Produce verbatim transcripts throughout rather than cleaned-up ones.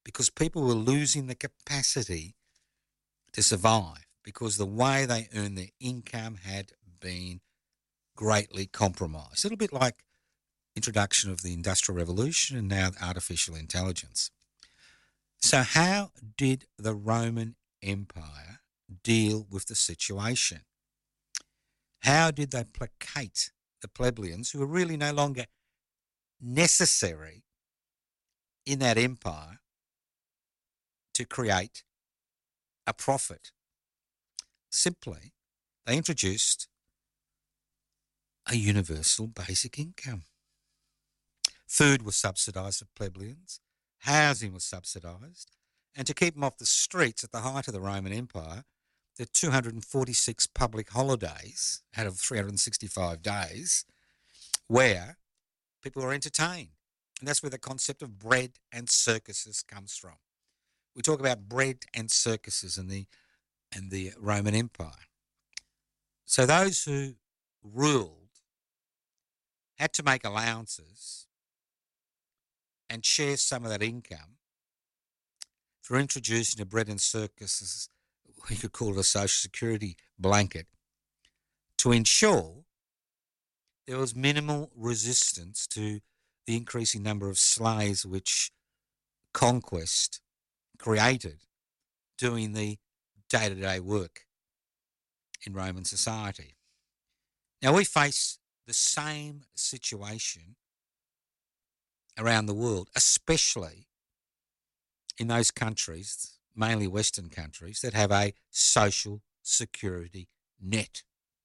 because people were losing the capacity to survive because the way they earned their income had been greatly compromised. A little bit like introduction of the Industrial Revolution and now artificial intelligence. So how did the Roman Empire deal with the situation? How did they placate the plebeians who were really no longer necessary in that empire to create a profit? Simply, they introduced a universal basic income. Food was subsidised for plebeians, housing was subsidised, and to keep them off the streets at the height of the Roman Empire, there were two hundred forty-six public holidays out of three hundred sixty-five days where people were entertained. And that's where the concept of bread and circuses comes from. We talk about bread and circuses in the, in the Roman Empire. So those who ruled had to make allowances and share some of that income for introducing a bread and circuses, we could call it a social security blanket, to ensure there was minimal resistance to the increasing number of slaves which conquest created doing the day-to-day work in Roman society. Now we face the same situation around the world, especially in those countries, mainly Western countries, that have a social security net.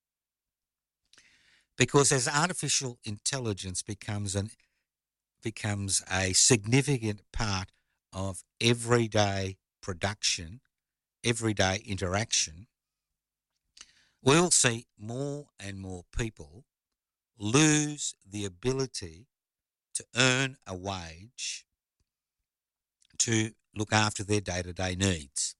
Because as artificial intelligence becomes an becomes a significant part of everyday production, everyday interaction, we'll see more and more people lose the ability to earn a wage to look after their day-to-day needs.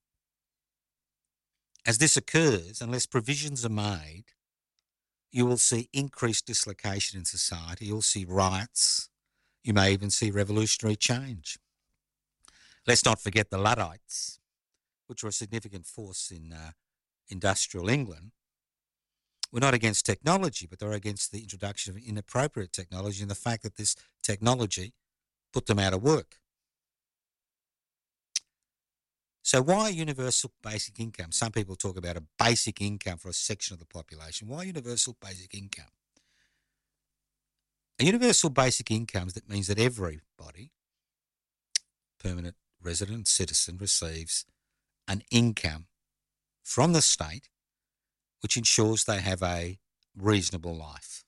As this occurs, unless provisions are made, you will see increased dislocation in society. You'll see riots. You may even see revolutionary change. Let's not forget the Luddites, which were a significant force in uh, industrial England. We're not against technology, but they're against the introduction of inappropriate technology and the fact that this technology put them out of work. So why universal basic income? Some people talk about a basic income for a section of the population. Why universal basic income? A universal basic income that means that everybody, permanent resident, citizen, receives an income from the state which ensures they have a reasonable life.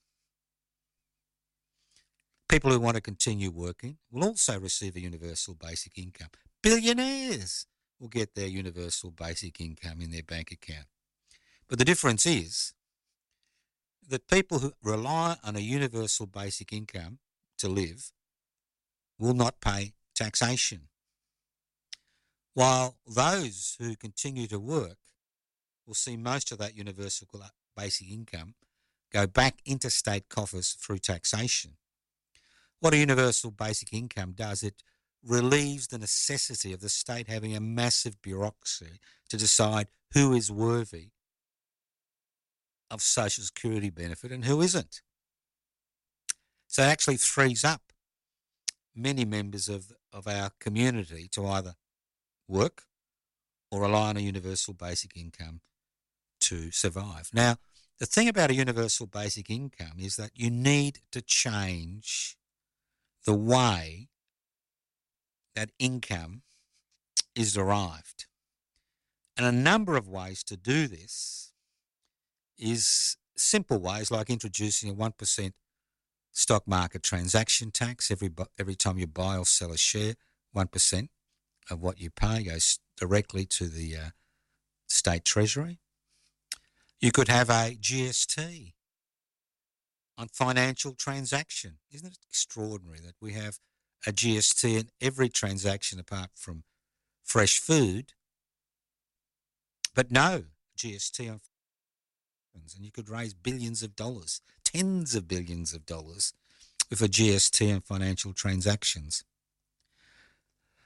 People who want to continue working will also receive a universal basic income. Billionaires will get their universal basic income in their bank account. But the difference is that people who rely on a universal basic income to live will not pay taxation, while those who continue to work will see most of that universal basic income go back into state coffers through taxation. What a universal basic income does, it relieves the necessity of the state having a massive bureaucracy to decide who is worthy of social security benefit and who isn't. So it actually frees up many members of, of our community to either work or rely on a universal basic income to survive. Now, the thing about a universal basic income is that you need to change the way that income is derived. And a number of ways to do this is simple ways like introducing a one percent stock market transaction tax. Every, every time you buy or sell a share, one percent of what you pay goes directly to the uh, state treasury. You could have a G S T on financial transaction. Isn't it extraordinary that we have a G S T in every transaction apart from fresh food, but no G S T on funds, and you could raise billions of dollars, tens of billions of dollars with a G S T on financial transactions.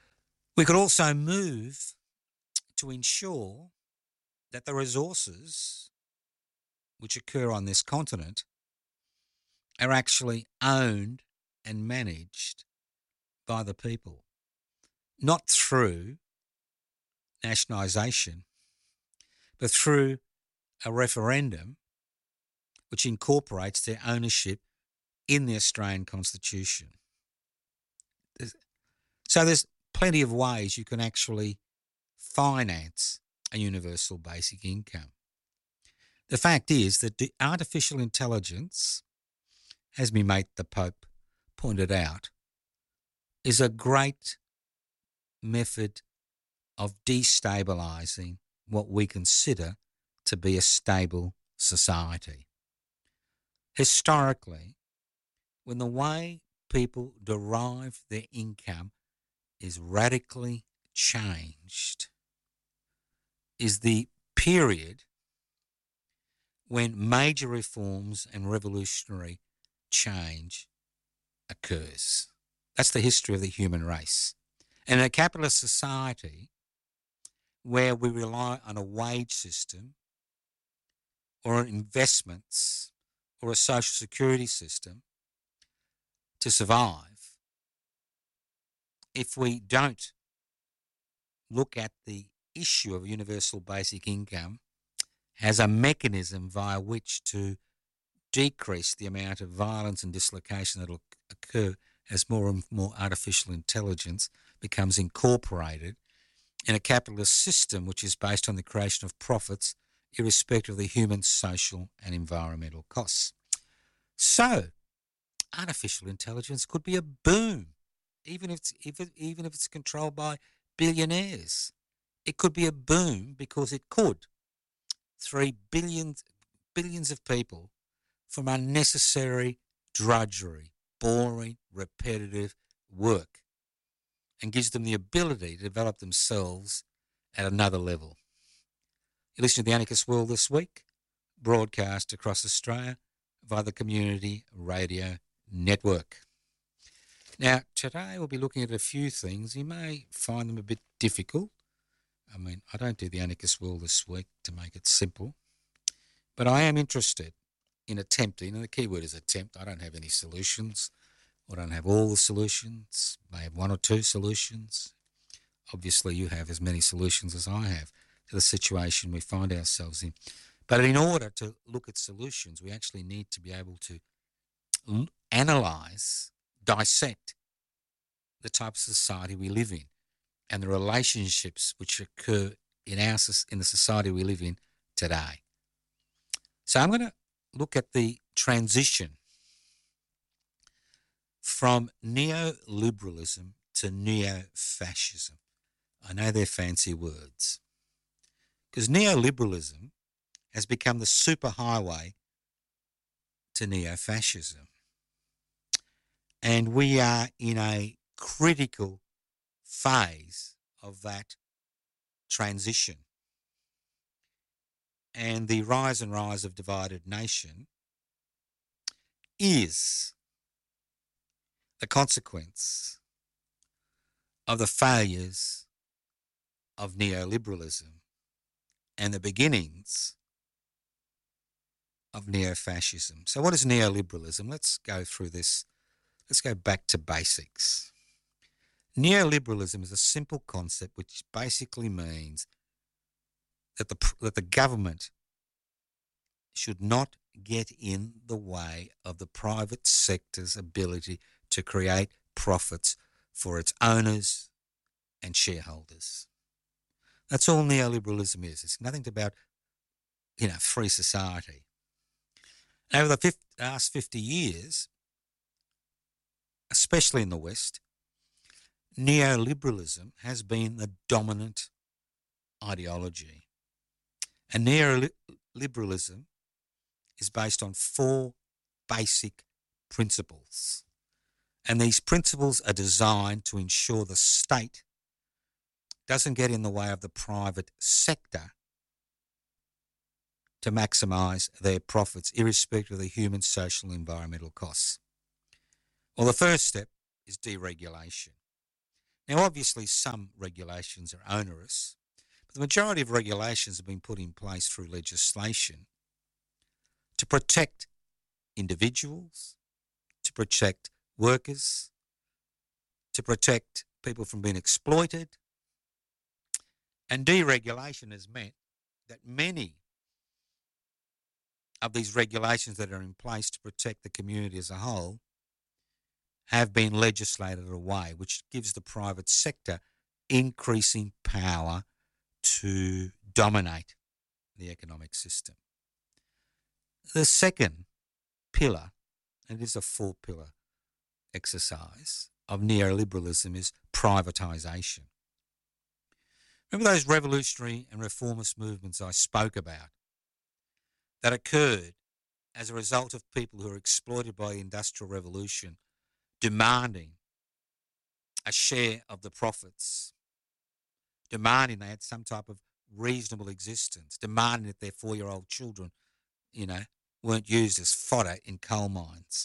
We could also move to ensure that the resources which occur on this continent are actually owned and managed by the people, not through nationalisation, but through a referendum which incorporates their ownership in the Australian Constitution. So there's plenty of ways you can actually finance a universal basic income. The fact is that the artificial intelligence, as my mate the Pope pointed out, is a great method of destabilising what we consider to be a stable society. Historically, when the way people derive their income is radically changed, is the period when major reforms and revolutionary change occurs. That's the history of the human race. And in a capitalist society where we rely on a wage system or on investments or a social security system to survive, if we don't look at the issue of universal basic income as a mechanism via which to decrease the amount of violence and dislocation that will occur as more and more artificial intelligence becomes incorporated in a capitalist system which is based on the creation of profits irrespective of the human, social and environmental costs. So, artificial intelligence could be a boom, even if it's, if it, even if it's controlled by billionaires. It could be a boom because it could free billions, billions of people from unnecessary drudgery, boring, repetitive work, and gives them the ability to develop themselves at another level. You listen to the Anarchist World this week, broadcast across Australia via the Community Radio Network. Now, today we'll be looking at a few things. You may find them a bit difficult. I mean, I don't do the Anarchist World this week to make it simple, but I am interested in attempting, and the key word is attempt. I don't have any solutions. I don't have all the solutions. I have one or two solutions. Obviously, you have as many solutions as I have to the situation we find ourselves in. But in order to look at solutions, we actually need to be able to l- analyse, dissect the type of society we live in and the relationships which occur in our in the society we live in today. So I'm going to look at the transition from neoliberalism to neo-fascism. I know they're fancy words, because neoliberalism has become the superhighway to neo-fascism. And we are in a critical phase of that transition. And the rise and rise of divided nation is the consequence of the failures of neoliberalism and the beginnings of neo-fascism. So what is neoliberalism? Let's go through this. Let's go back to basics. Neoliberalism is a simple concept which basically means that the, that the government should not get in the way of the private sector's ability to create profits for its owners and shareholders. That's all neoliberalism is. It's nothing about, you know, free society. Over the fifty, last fifty years, especially in the West, neoliberalism has been the dominant ideology. And neoliberalism is based on four basic principles. And these principles are designed to ensure the state doesn't get in the way of the private sector to maximise their profits, irrespective of the human, social, and environmental costs. Well, the first step is deregulation. Now, obviously, some regulations are onerous, but the majority of regulations have been put in place through legislation to protect individuals, to protect workers, to protect people from being exploited. And deregulation has meant that many of these regulations that are in place to protect the community as a whole have been legislated away, which gives the private sector increasing power to dominate the economic system. The second pillar, and it is a four pillar exercise of neoliberalism, is privatisation. Remember those revolutionary and reformist movements I spoke about that occurred as a result of people who were exploited by the Industrial Revolution demanding a share of the profits, demanding they had some type of reasonable existence, demanding that their four-year-old children, you know, weren't used as fodder in coal mines.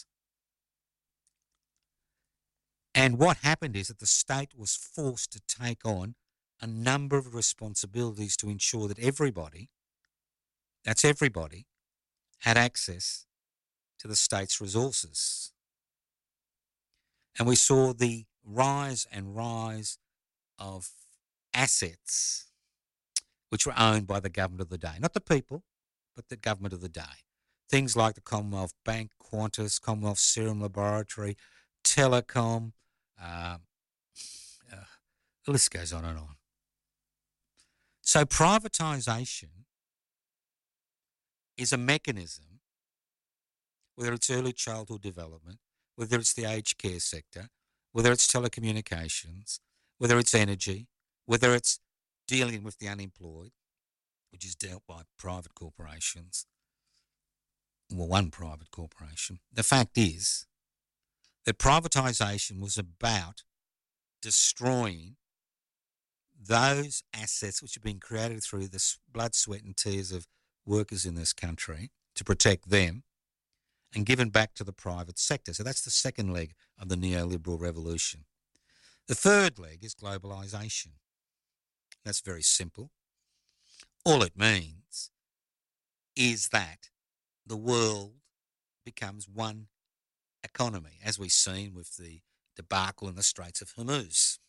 And what happened is that the state was forced to take on a number of responsibilities to ensure that everybody, that's everybody, had access to the state's resources. And we saw the rise and rise of assets which were owned by the government of the day. Not the people, but the government of the day. Things like the Commonwealth Bank, Qantas, Commonwealth Serum Laboratory, Telecom, uh, uh, the list goes on and on. So privatisation is a mechanism, whether it's early childhood development, whether it's the aged care sector, whether it's telecommunications, whether it's energy, whether it's dealing with the unemployed, which is dealt by private corporations, well, one private corporation. The fact is that privatisation was about destroying those assets which have been created through the blood, sweat and tears of workers in this country to protect them and given back to the private sector. So that's the second leg of the neoliberal revolution. The third leg is globalisation. That's very simple. All it means is that the world becomes one economy, as we've seen with the debacle in the Straits of Hormuz.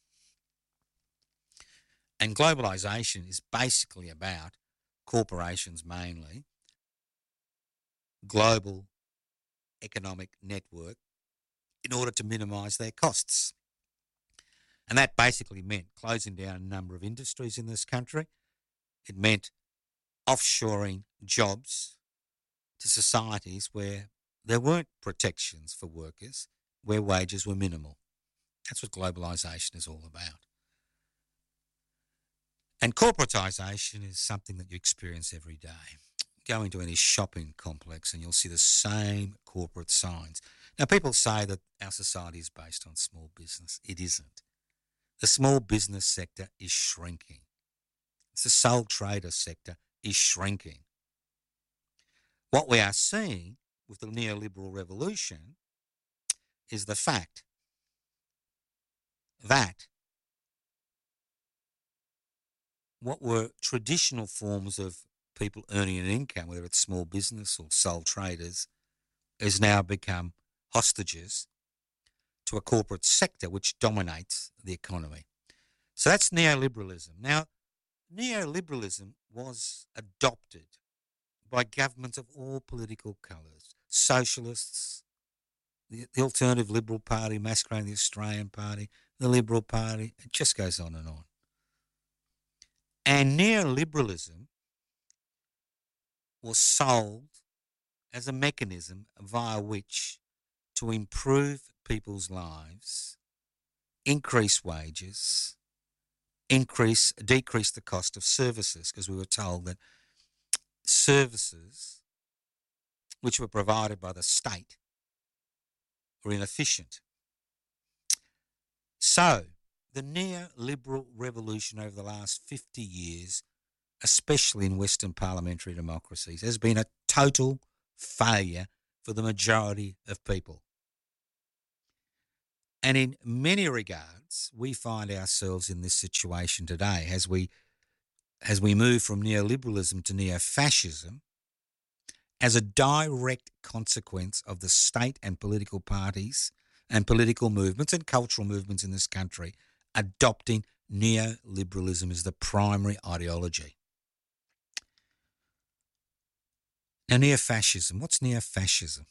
And globalisation is basically about corporations mainly, global economic network, in order to minimise their costs. And that basically meant closing down a number of industries in this country. It meant offshoring jobs to societies where there weren't protections for workers, where wages were minimal. That's what globalisation is all about. And corporatisation is something that you experience every day. Go into any shopping complex and you'll see the same corporate signs. Now, people say that our society is based on small business. It isn't. The small business sector is shrinking. The sole trader sector is shrinking. What we are seeing with the neoliberal revolution is the fact that what were traditional forms of people earning an income, whether it's small business or sole traders, has now become hostages to a corporate sector which dominates the economy. So that's neoliberalism. Now, neoliberalism was adopted by governments of all political colours, socialists, the, the Alternative Liberal Party, masquerading the Australian Party, the Liberal Party, it just goes on and on. And neoliberalism was sold as a mechanism via which to improve people's lives, increase wages, increase, decrease the cost of services, because we were told that services which were provided by the state were inefficient. So the neoliberal revolution over the last fifty years, especially in Western parliamentary democracies, has been a total failure for the majority of people. And in many regards, we find ourselves in this situation today as we as we move from neoliberalism to neo-fascism as a direct consequence of the state and political parties and political movements and cultural movements in this country adopting neoliberalism as the primary ideology. Now, neo-fascism, what's neo-fascism?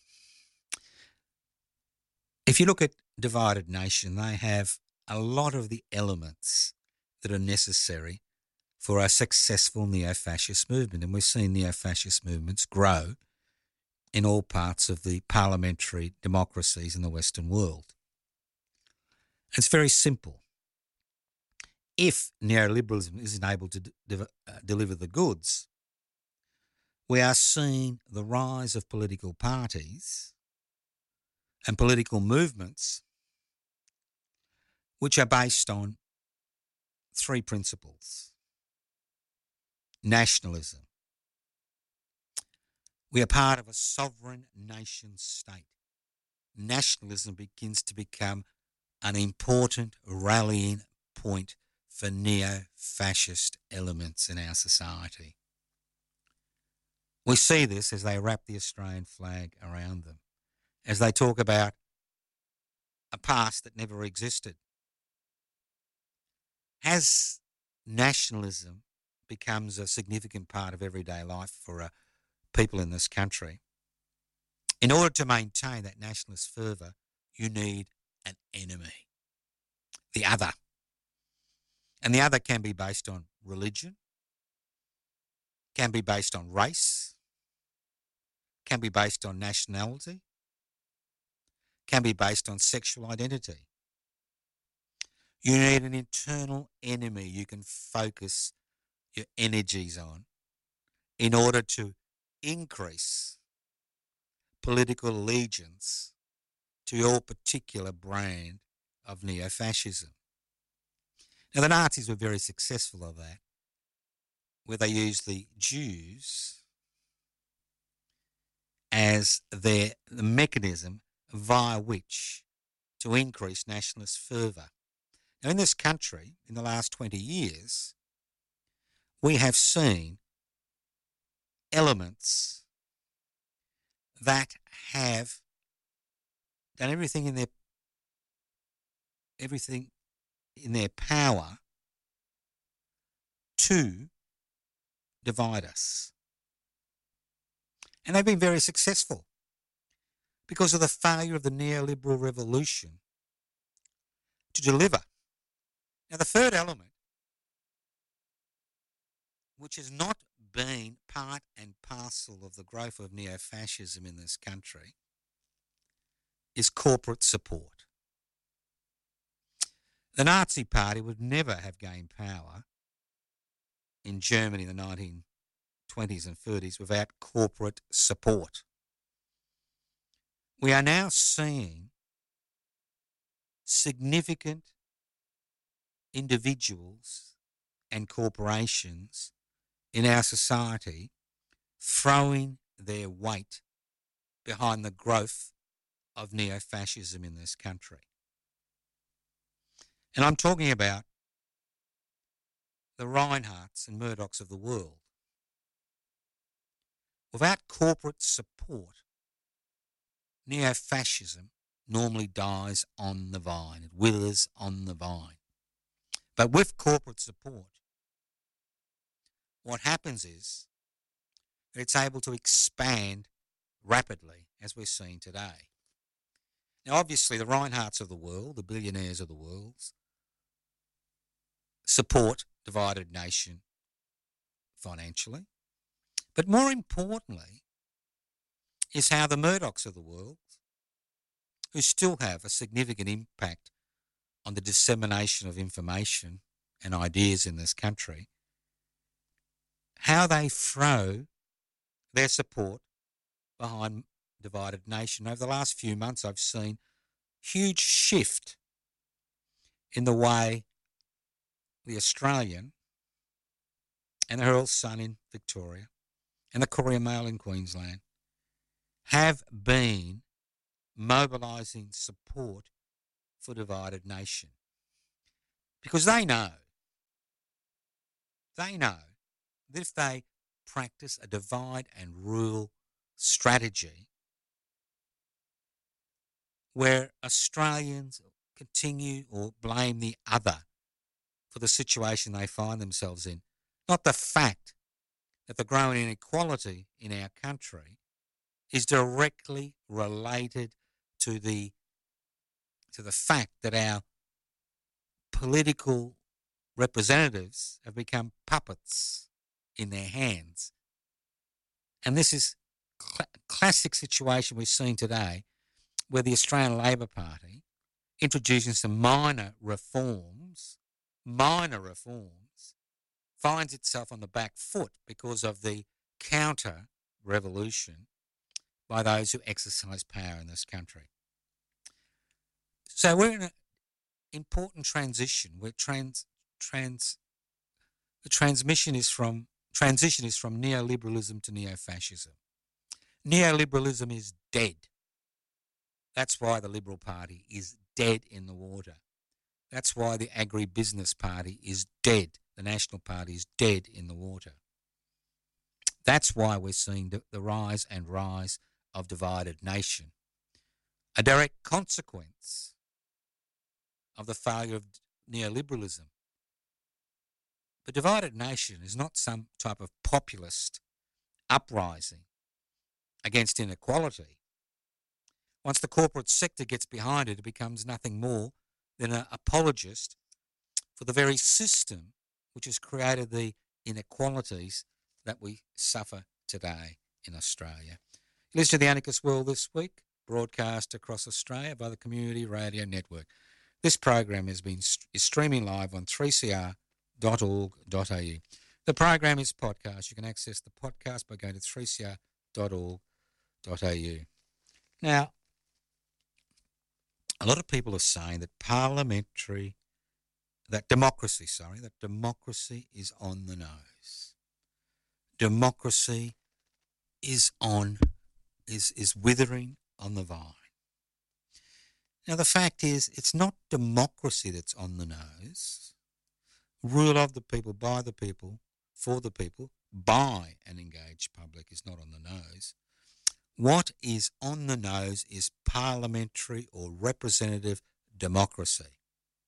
If you look at Divided Nation, they have a lot of the elements that are necessary for a successful neo-fascist movement. And we've seen neo-fascist movements grow in all parts of the parliamentary democracies in the Western world. It's very simple. If neoliberalism isn't able to de- uh, deliver the goods, we are seeing the rise of political parties and political movements which are based on three principles. Nationalism. We are part of a sovereign nation state. Nationalism begins to become an important rallying point for neo-fascist elements in our society. We see this as they wrap the Australian flag around them, as they talk about a past that never existed. As nationalism becomes a significant part of everyday life for uh, people in this country, in order to maintain that nationalist fervour, you need an enemy, the other. And the other can be based on religion, can be based on race, can be based on nationality, can be based on sexual identity. You need an internal enemy you can focus your energies on in order to increase political allegiance to your particular brand of neo-fascism. Now, the Nazis were very successful of that, where they used the Jews as their the mechanism via which to increase nationalist fervour. Now, in this country, in the last twenty years, we have seen elements that have done everything in their everything in their power to divide us. And they've been very successful because of the failure of the neoliberal revolution to deliver. Now, the third element, which has not been part and parcel of the growth of neo-fascism in this country, is corporate support. The Nazi Party would never have gained power in Germany in the nineteen twenties and thirties without corporate support. We are now seeing significant individuals and corporations in our society throwing their weight behind the growth of neo-fascism in this country. And I'm talking about the Reinhardts and Murdochs of the world. Without corporate support, neo-fascism normally dies on the vine. It withers on the vine. But with corporate support, what happens is that it's able to expand rapidly, as we're seeing today. Now, obviously, the Reinhardts of the world, the billionaires of the world, support Divided Nation financially. But more importantly is how the Murdochs of the world, who still have a significant impact on the dissemination of information and ideas in this country, how they throw their support behind Divided Nation. Over the last few months, I've seen huge shift in the way the Australian and the Herald Sun in Victoria and the Courier Mail in Queensland have been mobilising support for divided nation. Because they know, they know that if they practice a divide and rule strategy where Australians continue or blame the other for the situation they find themselves in, not the fact that the growing inequality in our country is directly related to the to the fact that our political representatives have become puppets in their hands. And this is cl- classic situation we're seeing today where the Australian Labor Party introducing some minor reforms, minor reforms, finds itself on the back foot because of the counter revolution by those who exercise power in this country. So we're in an important transition where trans trans the transmission is from transition is from neoliberalism to neo-fascism. Neoliberalism is dead. That's why the Liberal Party is dead in the water. That's why the Agribusiness Party is dead. The National Party is dead in the water. That's why we're seeing the, the rise and rise of divided nation. A direct consequence of the failure of neoliberalism. The divided nation is not some type of populist uprising against inequality. Once the corporate sector gets behind it, it becomes nothing more than an apologist for the very system which has created the inequalities that we suffer today in Australia. You listen to the Anarchist World this week, broadcast across Australia by the Community Radio Network. This program has been is streaming live on three c r dot org dot a u. The program is podcast. You can access the podcast by going to three c r dot org dot a u. Now, a lot of people are saying that parliamentary, that democracy, sorry, that democracy is on the nose. Democracy is on, is, is withering on the vine. Now, the fact is, it's not democracy that's on the nose. Rule of the people, by the people, for the people, by an engaged public is not on the nose. What is on the nose is parliamentary or representative democracy.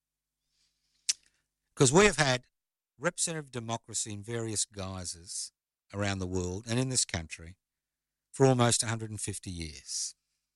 Because we have had representative democracy in various guises around the world and in this country for almost one hundred fifty years.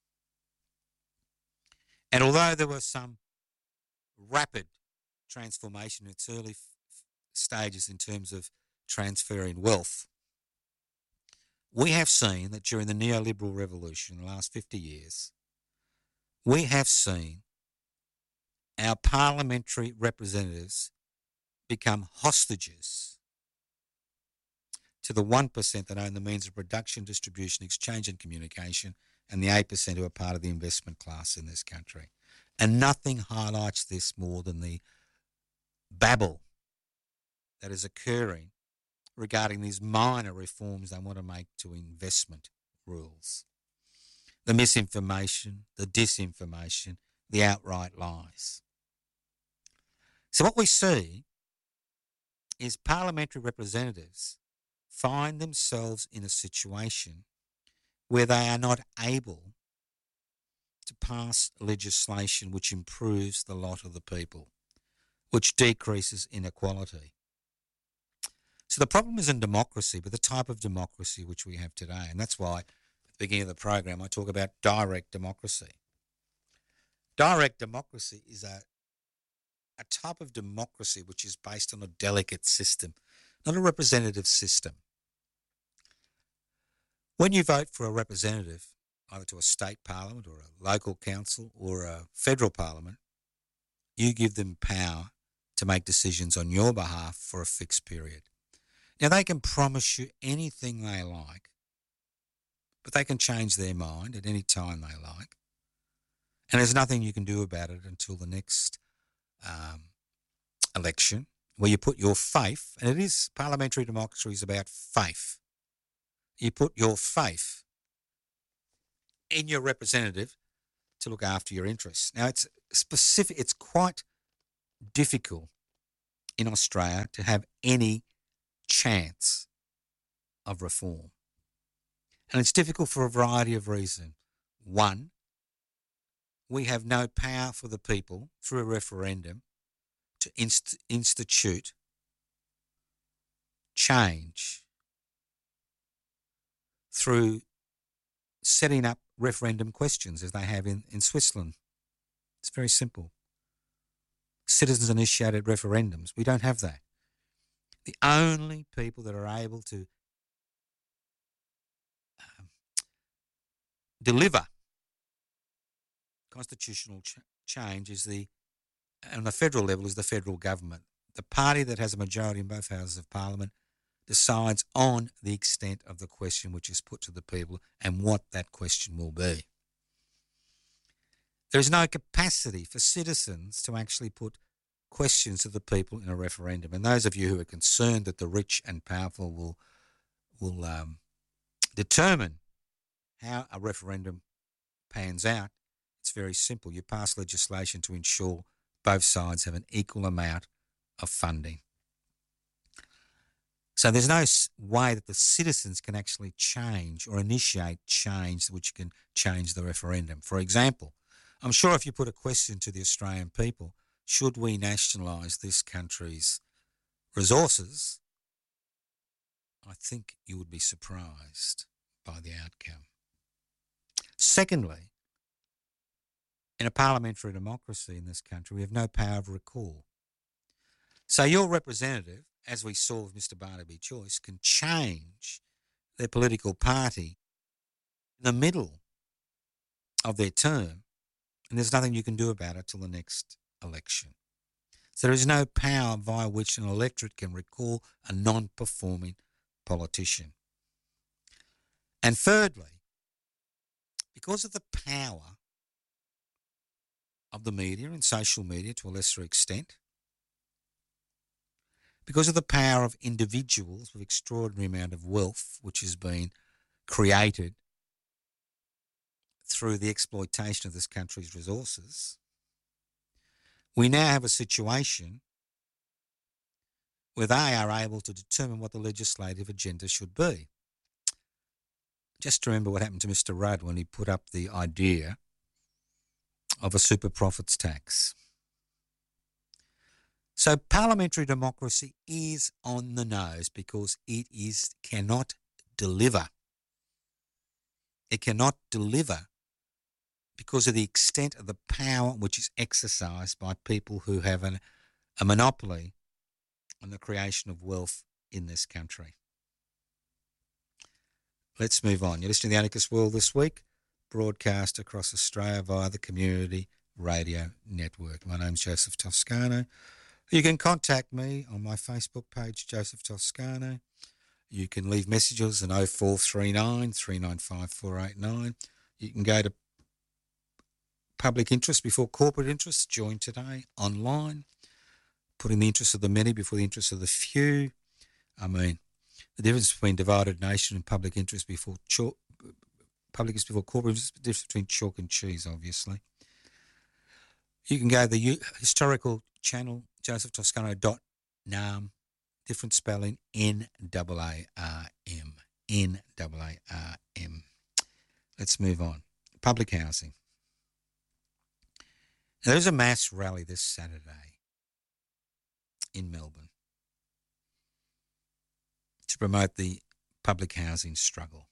And although there was some rapid transformation in its early f- stages in terms of transferring wealth, we have seen that during the neoliberal revolution in the last fifty years, we have seen our parliamentary representatives become hostages to the one percent that own the means of production, distribution, exchange and communication, and the eight percent who are part of the investment class in this country. And nothing highlights this more than the babble that is occurring regarding these minor reforms they want to make to investment rules. The misinformation, the disinformation, the outright lies. So what we see is parliamentary representatives find themselves in a situation where they are not able to pass legislation which improves the lot of the people, which decreases inequality. So the problem isn't democracy, but the type of democracy which we have today. And that's why at the beginning of the program I talk about direct democracy. Direct democracy is a, a type of democracy which is based on a delegate system, not a representative system. When you vote for a representative, either to a state parliament or a local council or a federal parliament, you give them power to make decisions on your behalf for a fixed period. Now, they can promise you anything they like, but they can change their mind at any time they like. And there's nothing you can do about it until the next um, election, where you put your faith, and it is, parliamentary democracy is about faith. You put your faith in your representative to look after your interests. Now, it's specific, it's quite difficult in Australia to have any chance of reform. And it's difficult for a variety of reasons. One, we have no power for the people through a referendum to inst- institute change through setting up referendum questions as they have in, in Switzerland. It's very simple. Citizens initiated referendums. We don't have that. The only people that are able to um, deliver constitutional ch- change is the, on the federal level, is the federal government. The party that has a majority in both houses of parliament decides on the extent of the question which is put to the people and what that question will be. There is no capacity for citizens to actually put questions to the people in a referendum. And those of you who are concerned that the rich and powerful will will um, determine how a referendum pans out, it's very simple. You pass legislation to ensure both sides have an equal amount of funding. So there's no way that the citizens can actually change or initiate change which can change the referendum. For example, I'm sure if you put a question to the Australian people, should we nationalise this country's resources, I think you would be surprised by the outcome. Secondly, in a parliamentary democracy in this country, we have no power of recall. So your representative, as we saw with Mister Barnaby Joyce, can change their political party in the middle of their term, and there's nothing you can do about it till the next election. So there is no power via which an electorate can recall a non-performing politician. And thirdly, because of the power of the media and social media to a lesser extent, because of the power of individuals with extraordinary amount of wealth which has been created through the exploitation of this country's resources, we now have a situation where they are able to determine what the legislative agenda should be. Just remember what happened to Mister Rudd when he put up the idea of a super profits tax. So parliamentary democracy is on the nose because it is cannot deliver. It cannot deliver because of the extent of the power which is exercised by people who have an, a monopoly on the creation of wealth in this country. Let's move on. You're listening to the Anarchist World this week, broadcast across Australia via the Community Radio Network. My name's Joseph Toscano. You can contact me on my Facebook page, Joseph Toscano. You can leave messages on oh four three nine, three nine five, four eight nine. You can go to Public Interest Before Corporate Interests. Join today online, putting the interests of the many before the interests of the few. I mean, the difference between divided nation and public interest before chalk, public interest before corporate interest, the difference between chalk and cheese, obviously. You can go to the historical channel, joseph toscano dot nam, different spelling, N A A R M, N A A R M. Let's move on. Public housing. Now, there's a mass rally this Saturday in Melbourne to promote the public housing struggle.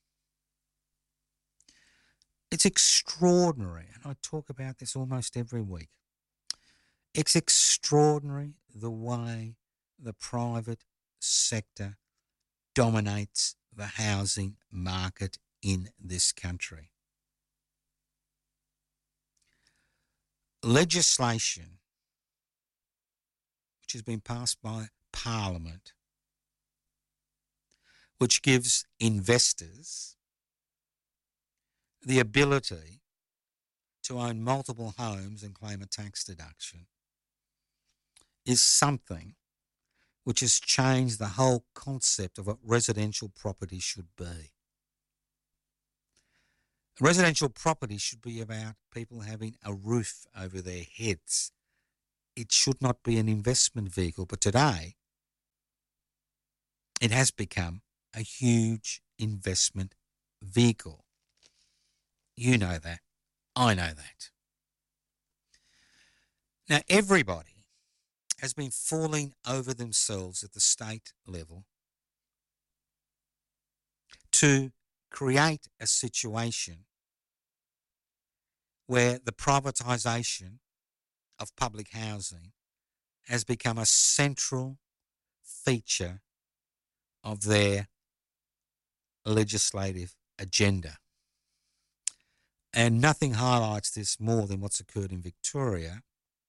It's extraordinary, and I talk about this almost every week. It's extraordinary the way the private sector dominates the housing market in this country. Legislation which has been passed by Parliament, which gives investors the ability to own multiple homes and claim a tax deduction, is something which has changed the whole concept of what residential property should be. Residential property should be about people having a roof over their heads. It should not be an investment vehicle, but today it has become a huge investment vehicle. You know that. I know that. Now, everybody has been falling over themselves at the state level to create a situation where the privatisation of public housing has become a central feature of their legislative agenda. And nothing highlights this more than what's occurred in Victoria,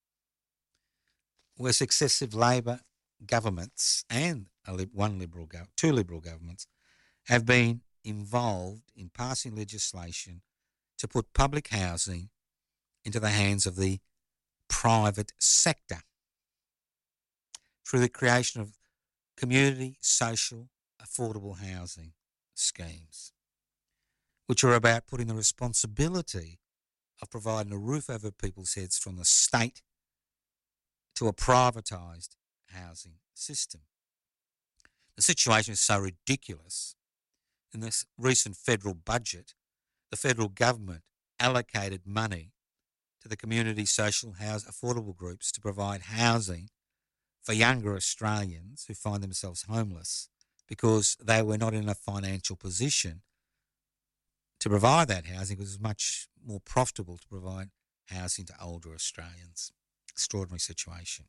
where successive Labor governments and a, one Liberal, two Liberal governments have been involved in passing legislation to put public housing into the hands of the private sector through the creation of community, social, affordable housing schemes, which are about putting the responsibility of providing a roof over people's heads from the state to a privatised housing system. The situation is so ridiculous. In this recent federal budget, the federal government allocated money to the community social house affordable groups to provide housing for younger Australians who find themselves homeless because they were not in a financial position to provide that housing, because it was much more profitable to provide housing to older Australians. Extraordinary situation.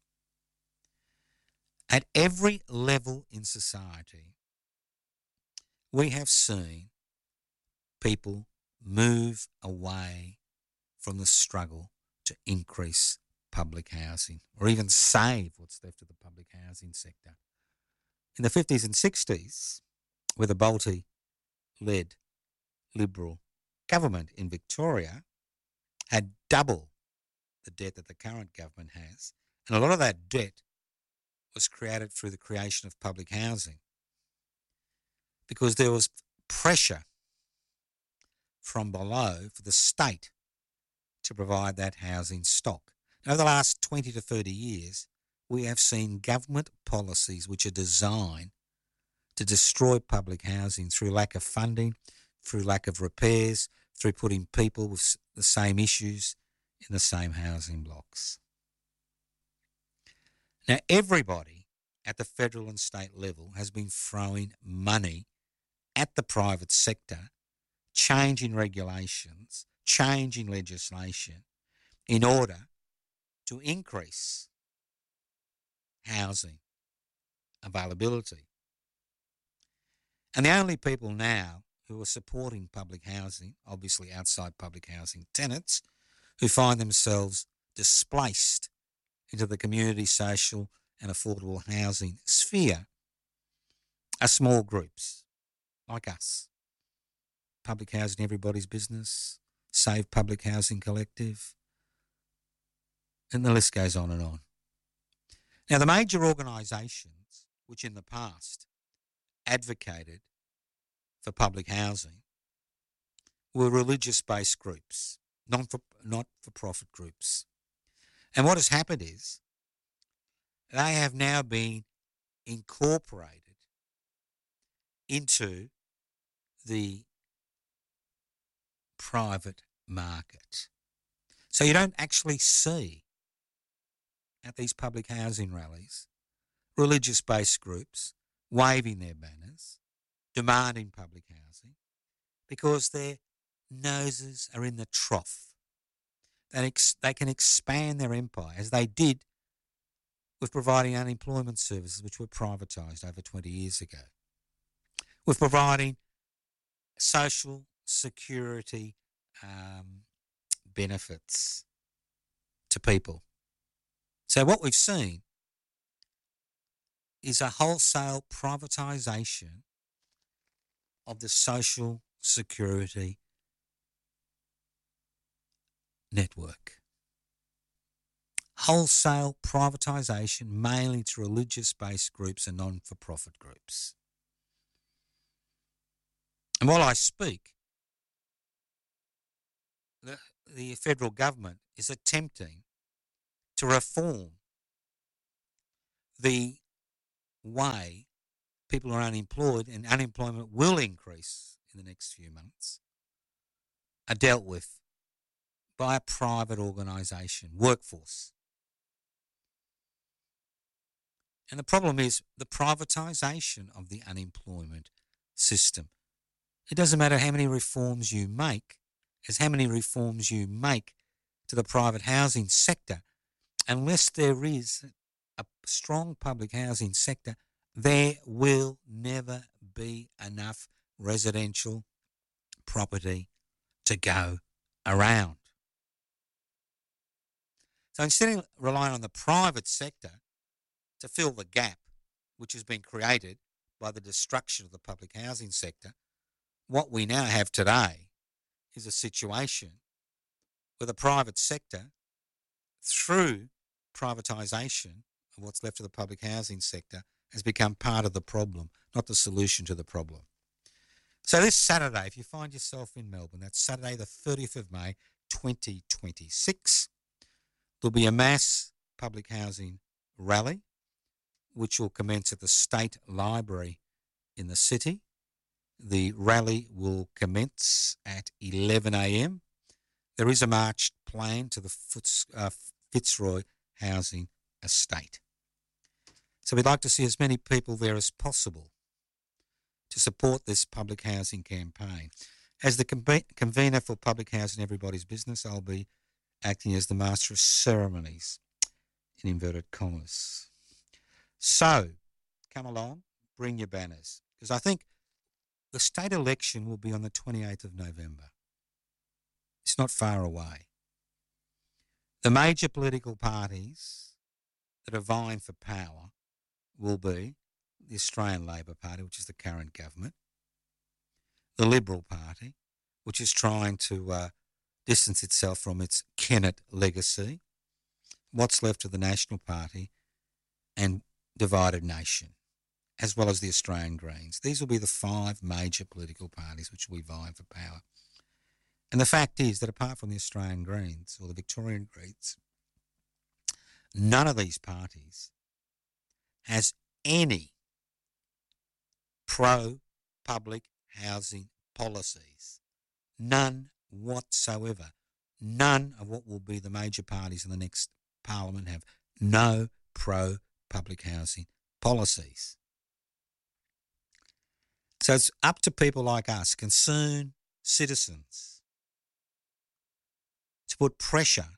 At every level in society, we have seen people move away from the struggle to increase public housing or even save what's left of the public housing sector. In the fifties and sixties, with a Bolty-led Liberal government in Victoria, had double the debt that the current government has, and a lot of that debt was created through the creation of public housing because there was pressure from below for the state to provide that housing stock. Over the last twenty to thirty years, we have seen government policies which are designed to destroy public housing through lack of funding, through lack of repairs, through putting people with the same issues in the same housing blocks. Now, everybody at the federal and state level has been throwing money at the private sector, changing regulations, changing legislation in order to increase housing availability. And the only people now who are supporting public housing, obviously outside public housing tenants, who find themselves displaced into the community, social and affordable housing sphere, are small groups like us. Public Housing Everybody's Business, Save Public Housing Collective, and the list goes on and on. Now, the major organisations which in the past advocated for public housing were religious-based groups, non-for, not-for-profit groups. And what has happened is they have now been incorporated into the private market. So you don't actually see at these public housing rallies religious-based groups waving their banners, demanding public housing, because their noses are in the trough. They, ex- they can expand their empire, as they did with providing unemployment services, which were privatised over twenty years ago, with providing social security um, benefits to people. So what we've seen is a wholesale privatisation of the social security network. Wholesale privatisation, mainly to religious-based groups and non-for-profit groups. And while I speak the, the federal government is attempting to reform the way people are unemployed, and unemployment will increase in the next few months, are dealt with by a private organisation, Workforce. And the problem is the privatisation of the unemployment system. It doesn't matter how many reforms you make, as how many reforms you make to the private housing sector, unless there is a strong public housing sector, there will never be enough residential property to go around. So instead of relying on the private sector to fill the gap which has been created by the destruction of the public housing sector, what we now have today is a situation where the private sector, through privatisation of what's left of the public housing sector, has become part of the problem, not the solution to the problem. So this Saturday, if you find yourself in Melbourne, that's Saturday the thirtieth of May twenty twenty-six, there'll be a mass public housing rally which will commence at the State Library in the city. The rally will commence at eleven a.m. There is a march planned to the Fitz, uh, Fitzroy Housing Estate. So we'd like to see as many people there as possible to support this public housing campaign. As the convener for Public Housing Everybody's Business, I'll be acting as the Master of Ceremonies, in inverted commas. So come along, bring your banners, because I think the state election will be on the twenty-eighth of November. It's not far away. The major political parties that are vying for power will be the Australian Labor Party, which is the current government, the Liberal Party, which is trying to uh, distance itself from its Kennett legacy, what's left of the National Party, and Divided Nation, as well as the Australian Greens. These will be the five major political parties which will be vying for power. And the fact is that apart from the Australian Greens or the Victorian Greens, none of these parties has any pro-public housing policies. None whatsoever. None of what will be the major parties in the next parliament have no pro-public housing policies. So it's up to people like us, concerned citizens, to put pressure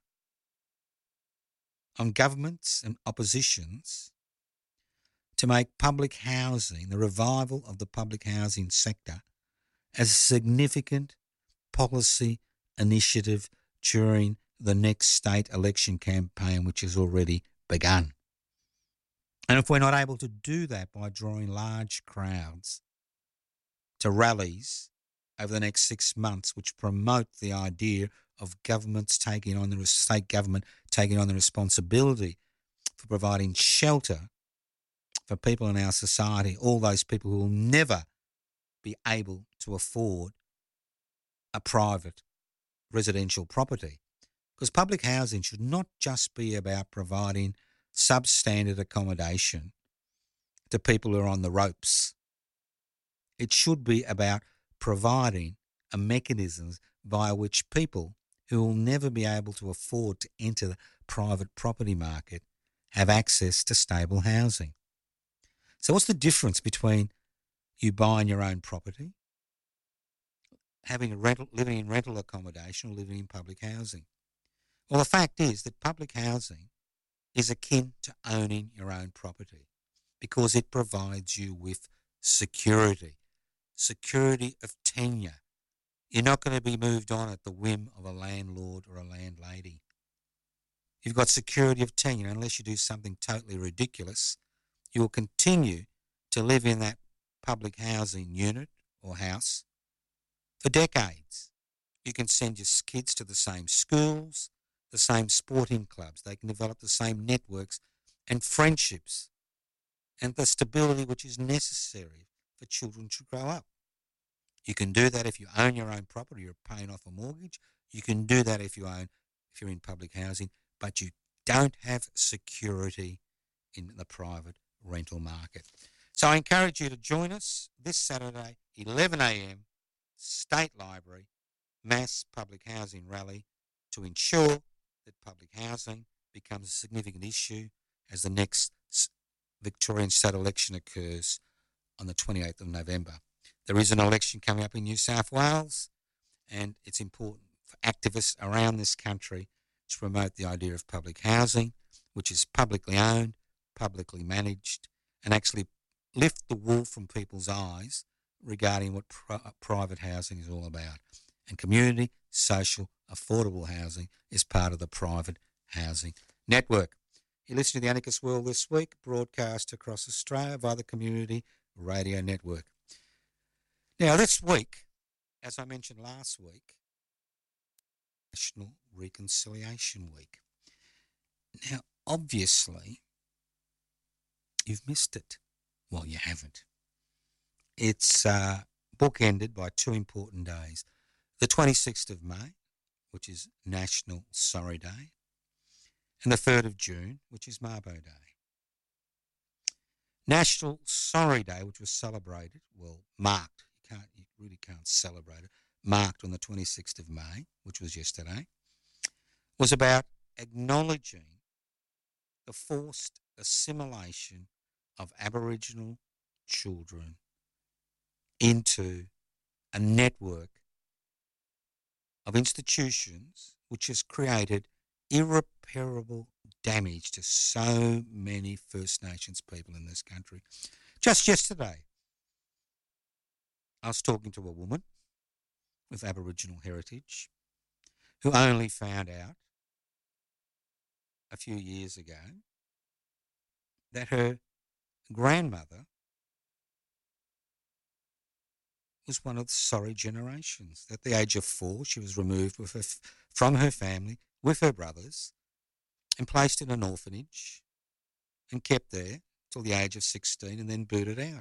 on governments and oppositions to make public housing, the revival of the public housing sector, as a significant policy initiative during the next state election campaign, which has already begun. And if we're not able to do that by drawing large crowds to rallies over the next six months, which promote the idea of governments taking on the state government taking on the responsibility for providing shelter for people in our society, all those people who will never be able to afford a private residential property. Because public housing should not just be about providing substandard accommodation to people who are on the ropes. It should be about providing a mechanism by which people who will never be able to afford to enter the private property market have access to stable housing. So what's the difference between you buying your own property, having a rental, living in rental accommodation, or living in public housing? Well, the fact is that public housing is akin to owning your own property because it provides you with security, security of tenure. You're not going to be moved on at the whim of a landlord or a landlady. You've got security of tenure. Unless you do something totally ridiculous, you will continue to live in that public housing unit or house for decades. You can send your kids to the same schools, the same sporting clubs. They can develop the same networks and friendships and the stability which is necessary for children to grow up. You can do that if you own your own property, you're paying off a mortgage. You can do that if you own, if you're in public housing, but you don't have security in the private rental market. So I encourage you to join us this Saturday, eleven a.m, State Library, mass public housing rally to ensure that public housing becomes a significant issue as the next Victorian state election occurs on the twenty-eighth of November. There is an election coming up in New South Wales, and it's important for activists around this country to promote the idea of public housing, which is publicly owned, publicly managed, and actually lift the wool from people's eyes regarding what pri- private housing is all about. And community, social, affordable housing is part of the private housing network. You're listening to The Anarchist World This Week, broadcast across Australia via the Community Radio Network. Now, this week, as I mentioned last week, National Reconciliation Week. Now, obviously, you've missed it. Well, you haven't. It's uh, bookended by two important days. The twenty-sixth of May, which is National Sorry Day, and the third of June, which is Mabo Day. National Sorry Day, which was celebrated, well, marked, you can't, you really can't celebrate it, marked on the twenty-sixth of May, which was yesterday, was about acknowledging the forced assimilation of Aboriginal children into a network of institutions which has created irreparable damage to so many First Nations people in this country. Just yesterday, I was talking to a woman with Aboriginal heritage who only found out a few years ago that her grandmother was one of the sorry generations. At the age of four, she was removed with her, from her family with her brothers and placed in an orphanage and kept there till the age of sixteen and then booted out.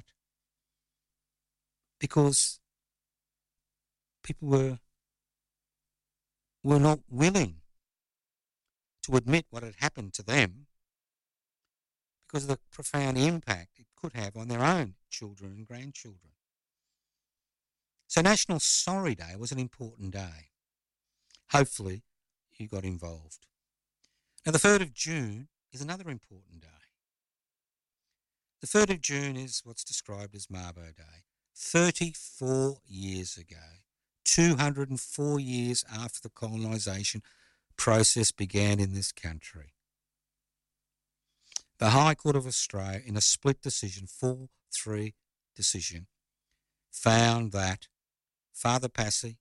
Because people were, were not willing to admit what had happened to them because of the profound impact it could have on their own children and grandchildren. So National Sorry Day was an important day. Hopefully you got involved. Now the third of June is another important day. The third of June is what's described as Mabo Day. thirty-four years ago, two hundred four years after the colonisation process began in this country, the High Court of Australia, in a split decision, four three decision, found that Father Passy,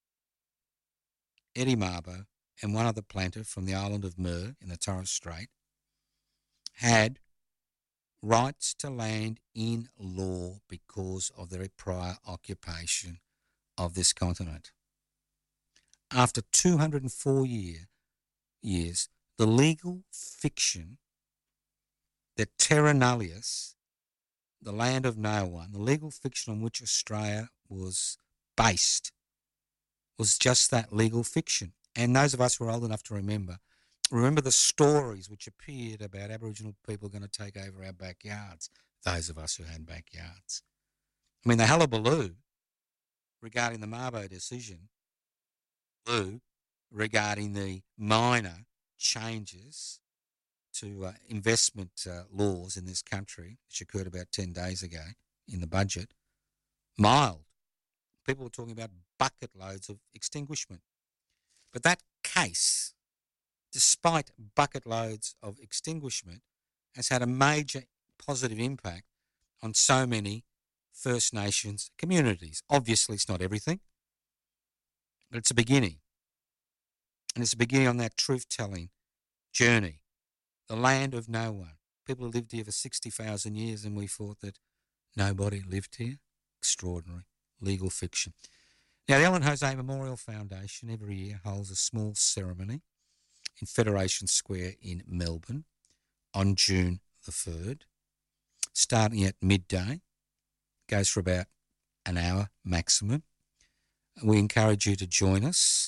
Eddie Mabo, and one other plaintiff from the island of Mer in the Torres Strait had rights to land in law because of their prior occupation of this continent. After two hundred four year, years, the legal fiction that Terra Nullius, the land of no one, the legal fiction on which Australia was based, was just that, legal fiction. And those of us who are old enough to remember, remember the stories which appeared about Aboriginal people going to take over our backyards, those of us who had backyards. I mean, the hullabaloo regarding the Mabo decision, Lou, regarding the minor changes to uh, investment uh, laws in this country, which occurred about ten days ago in the budget, mild. People were talking about bucket loads of extinguishment. But that case, despite bucket loads of extinguishment, has had a major positive impact on so many First Nations communities. Obviously, it's not everything, but it's a beginning. And it's a beginning on that truth-telling journey, the land of no one. People have lived here for sixty thousand years and we thought that nobody lived here. Extraordinary. Legal fiction. Now, the Ellen Jose Memorial Foundation every year holds a small ceremony in Federation Square in Melbourne on June the third, starting at midday. Goes for about an hour maximum. We encourage you to join us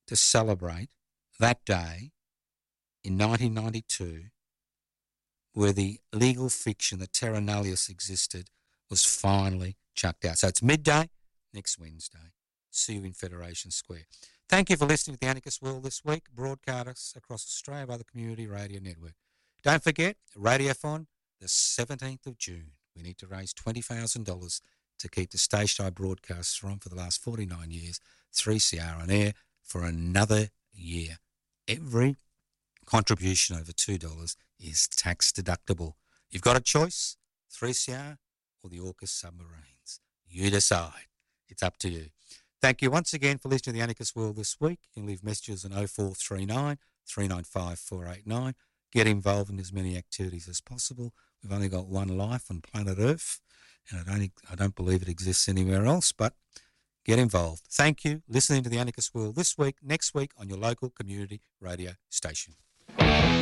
to celebrate that day in nineteen ninety-two where the legal fiction that terra nullius existed was finally chucked out. So it's midday next Wednesday. See you in Federation Square. Thank you for listening to the Anarchist World this week, broadcast across Australia by the Community Radio Network. Don't forget, Radiothon, the seventeenth of June. We need to raise twenty thousand dollars to keep the station I broadcast from for the last forty-nine years, three C R on air, for another year. Every contribution over two dollars is tax deductible. You've got a choice, three C R or the AUKUS submarines. You decide. It's up to you. Thank you once again for listening to the Anarchist World this week. You can leave messages on oh four three nine, three nine five, four eight nine. Get involved in as many activities as possible. We've only got one life on planet Earth, and I don't, I don't believe it exists anywhere else, but get involved. Thank you. Listening to the Anarchist World this week, next week on your local community radio station.